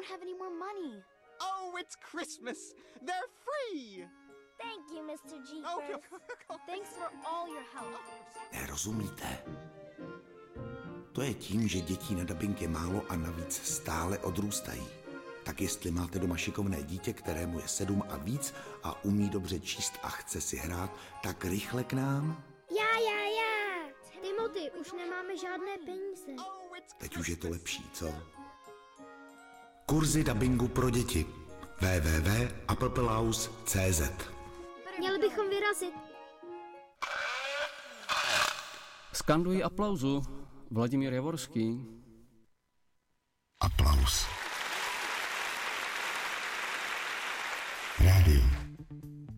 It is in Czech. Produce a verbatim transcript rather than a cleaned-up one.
don't have any more money. Oh, it's Christmas. They're free. Thank you, mister Jeepers. Thanks for all your help. Nerozumíte? To je tím, že dětí na dabing je málo a navíc stále odrůstají. Tak jestli máte doma šikovné dítě, kterému je sedm a víc a umí dobře číst a chce si hrát, tak rychle k nám. Já, já, já. Timothy, už nemáme žádné peníze. Teď už je to lepší, co? Kurzy dabingu pro děti. w w w tečka applehouse tečka c z Měli bychom vyrazit. Skanduji aplauzu. Vladimír Javorský. Aplaus.